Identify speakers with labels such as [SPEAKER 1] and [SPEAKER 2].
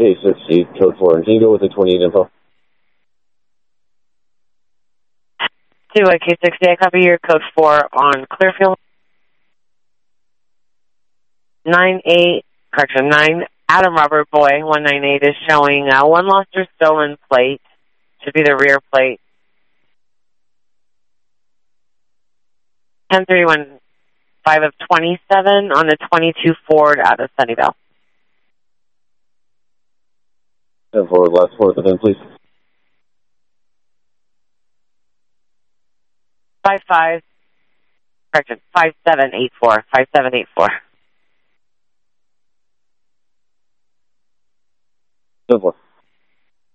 [SPEAKER 1] A6C, code 4. Can you go with the 28 info?
[SPEAKER 2] 2K60, I copy your code 4 on Clearfield. 9 Adam Robert Boy 198 is showing one lost or stolen plate. Should be the rear plate. 1031 5 of 27 on the 22 Ford out of Sunnyvale.
[SPEAKER 1] 10 forward, last 4 at the VIN, please.
[SPEAKER 2] 5784. 5784.
[SPEAKER 1] 10 4.